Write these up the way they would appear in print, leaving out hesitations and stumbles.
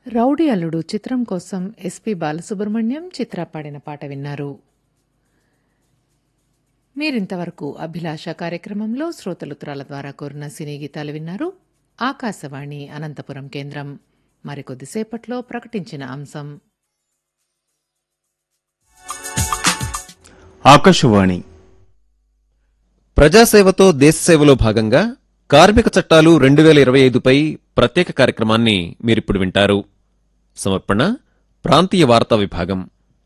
Rowdy అల్లుడు చిత్రం కోసం ఎస్పి బాలసుబ్రహ్మణ్యం చిత్ర పాడిన పాట విన్నారు. మీరింతవరకు అభిలాష కార్యక్రమంలో శ్రోతలుత్తరాల ద్వారా కోరిన సినీ గీతాలు విన్నారు. ఆకాశవాణి అనంతపురం కేంద్రం. మరికొద్దిసేపట్లో ప్రకటించిన అంశం. ఆకాశవాణి ప్రజాసేవతో దేశసేవలో భాగంగా కార్మిక చట్టాలు 2025పై ప్రత్యేక కార్యక్రమాన్ని మీరిప్పుడు వింటారు. సమర్పణ ప్రాంతీయ వార్తా విభాగం.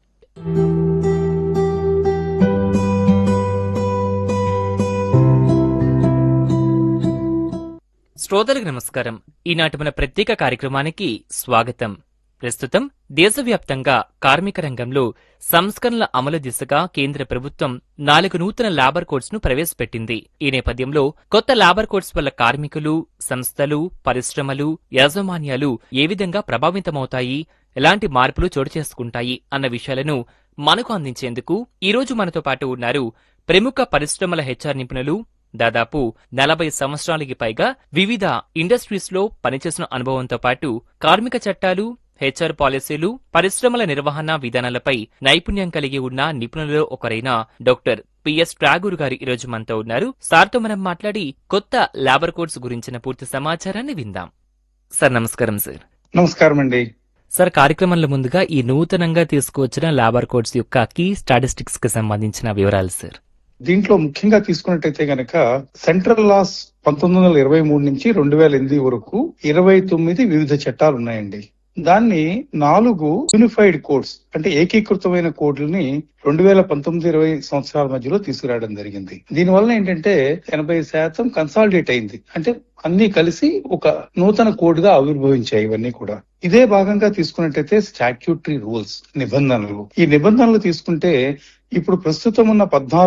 శ్రోతలకు నమస్కారం. ఈనాటి మన ప్రత్యేక కార్యక్రమానికి స్వాగతం. ప్రస్తుతం దేశవ్యాప్తంగా కార్మిక రంగంలో సంస్కరణల అమలు దిశగా కేంద్ర ప్రభుత్వం 4 నూతన లేబర్ కోడ్స్ ను ప్రవేశపెట్టింది. ఈ నేపథ్యంలో కొత్త లేబర్ కోడ్స్ వల్ల కార్మికులు, సంస్థలు, పరిశ్రమలు, యాజమాన్యాలు ఏ విధంగా ప్రభావితమవుతాయి, ఎలాంటి మార్పులు చోటు చేసుకుంటాయి అన్న విషయాలను మనకు అందించేందుకు ఈరోజు మనతో పాటు ఉన్నారు ప్రముఖ పరిశ్రమల హెచ్ఆర్ నిపుణులు, దాదాపు 40 సంవత్సరాలకి పైగా వివిధ ఇండస్ట్రీస్ లో పనిచేసిన అనుభవంతో పాటు కార్మిక చట్టాలు, హెచ్ఆర్ పాలసీలు, పరిశ్రమల నిర్వహణ విధానాలపై నైపుణ్యం కలిగి ఉన్న నిపుణులలో ఒకరైన డాక్టర్ పిఎస్ ట్రాగూర్ గారు ఈరోజు మనతో ఉన్నారు. సార్తో మనం మాట్లాడి కొత్త లేబర్ కోడ్స్ గురించిన పూర్తి సమాచారాన్ని విందాం. సార్ నమస్కారం. సార్ నమస్కారం అండి. సార్, కార్యక్రమంలో ముందుగా ఈ నూతనంగా తీసుకువచ్చిన లేబర్ కోడ్స్ యొక్క కీ స్టాటిస్టిక్స్ కి సంబంధించిన వివరాలు సార్. దీంట్లో ముఖ్యంగా తీసుకున్నట్టయితే గనక సెంట్రల్ లాస్ 1923 నుంచి 2008 వరకు 29 వివిధ చట్టాలు ఉన్నాయండి. దాన్ని 4 యూనిఫైడ్ కోడ్స్ అంటే ఏకీకృతమైన కోడ్లని 2019-20 సంవత్సరాల మధ్యలో తీసుకురావడం జరిగింది. దీనివల్ల ఏంటంటే 80% కన్సాలిడేట్ అయింది. అంటే అన్ని కలిసి ఒక నూతన కోడ్ గా ఆవిర్భవించాయి. ఇవన్నీ కూడా ఇదే భాగంగా తీసుకున్నట్టయితే స్టాట్యూటరీ రూల్స్, నిబంధనలు. ఈ నిబంధనలు తీసుకుంటే ఇప్పుడు ప్రస్తుతం ఉన్న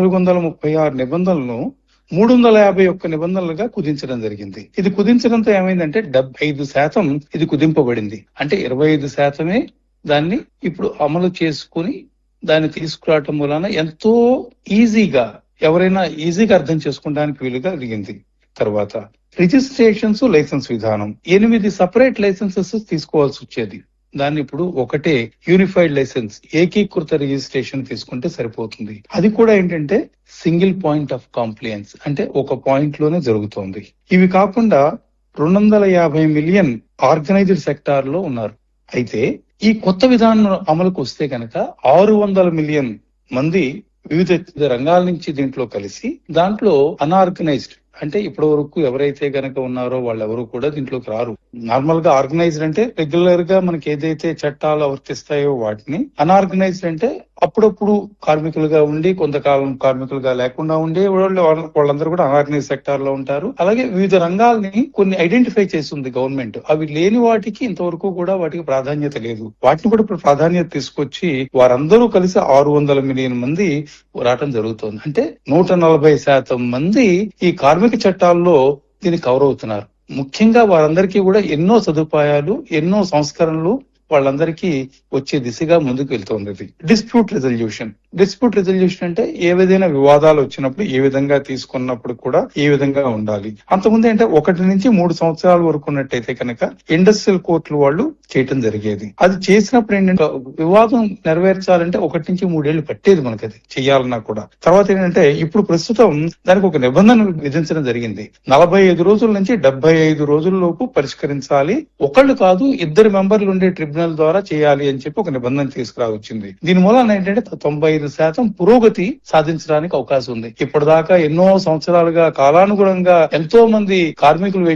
1436 నిబంధనలను 351 నిబంధనలుగా కుదించడం జరిగింది. ఇది కుదించడంతో ఏమైందంటే 75% ఇది కుదింపబడింది. అంటే 25% దాన్ని ఇప్పుడు అమలు చేసుకుని దాన్ని తీసుకురావటం వలన ఎంతో ఈజీగా ఎవరైనా ఈజీగా అర్థం చేసుకోవడానికి వీలుగా జరిగింది. తర్వాత రిజిస్ట్రేషన్స్, లైసెన్స్ విధానం 8 సపరేట్ లైసెన్సెస్ తీసుకోవాల్సి వచ్చేది. దాన్ని ఇప్పుడు ఒకటే యూనిఫైడ్ లైసెన్స్, ఏకీకృత రిజిస్ట్రేషన్ తీసుకుంటే సరిపోతుంది. అది కూడా ఏంటంటే సింగిల్ పాయింట్ ఆఫ్ కాంప్లియన్స్, అంటే ఒక పాయింట్ లోనే జరుగుతోంది. ఇవి కాకుండా 250 మిలియన్ ఆర్గనైజ్డ్ సెక్టార్ లో ఉన్నారు. అయితే ఈ కొత్త విధానం అమలుకు వస్తే కనుక 600 మిలియన్ మంది వివిధ రంగాల నుంచి దీంట్లో కలిసి, దాంట్లో అన్ఆర్గనైజ్డ్ అంటే ఇప్పటి వరకు ఎవరైతే గనక ఉన్నారో వాళ్ళెవరూ కూడా దీంట్లోకి రారు. నార్మల్ గా ఆర్గనైజ్డ్ అంటే రెగ్యులర్ గా మనకి ఏదైతే చట్టాలు వర్తిస్తాయో వాటిని, అన్ఆర్గనైజ్డ్ అంటే అప్పుడప్పుడు కార్మికులుగా ఉండి కొంతకాలం కార్మికులుగా లేకుండా ఉండే వాళ్ళందరూ కూడా అన్ఆర్గనైజ్ సెక్టార్ లో ఉంటారు. అలాగే వివిధ రంగాల్ని కొన్ని ఐడెంటిఫై చేస్తుంది గవర్నమెంట్. అవి లేని వాటికి ఇంతవరకు కూడా వాటికి ప్రాధాన్యత లేదు. వాటిని కూడా ఇప్పుడు ప్రాధాన్యత తీసుకొచ్చి వారందరూ కలిసి 600 మిలియన్ మంది రావటం జరుగుతోంది. అంటే 140% మంది ఈ కార్మిక చట్టాల్లో దీన్ని కవర్ అవుతున్నారు. ముఖ్యంగా వారందరికీ కూడా ఎన్నో సదుపాయాలు, ఎన్నో సంస్కరణలు వాళ్ళందరికీ వచ్చే దిశగా ముందుకు వెళ్తోంది. డిస్ప్యూట్ రిజల్యూషన్ అంటే ఏ విధమైన వివాదాలు వచ్చినప్పుడు ఏ విధంగా తీసుకున్నప్పుడు కూడా ఏ విధంగా ఉండాలి. అంతకుముందు అంటే 1 నుంచి 3 సంవత్సరాల వరకు ఉన్నట్టయితే కనుక ఇండస్ట్రియల్ కోర్టులు వాళ్ళు చేయటం జరిగేది. అది చేసినప్పుడు ఏంటంటే వివాదం నెరవేర్చాలంటే 1 నుంచి 3 ఏళ్లు పట్టేది మనకి అది చెయ్యాలన్నా కూడా. తర్వాత ఏంటంటే ఇప్పుడు ప్రస్తుతం దానికి ఒక నిబంధన విధించడం జరిగింది. 45 రోజుల నుంచి 75 రోజుల్లోపు పరిష్కరించాలి. ఒకళ్ళు కాదు, 2 మెంబర్లు ఉండే ట్రిబ్యునల్ ద్వారా చేయాలి అని చెప్పి ఒక నిబంధన తీసుకురావచ్చింది. దీని మూలన ఏంటంటే 95% పురోగతి సాధించడానికి అవకాశం ఉంది. ఇప్పటిదాకా ఎన్నో సంవత్సరాలుగా కాలానుగుణంగా ఎంతో మంది కార్మికులు